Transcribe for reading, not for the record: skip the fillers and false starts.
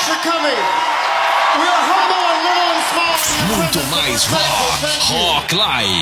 for coming. We are humble and little and small. Muito mais rock, Rock Live.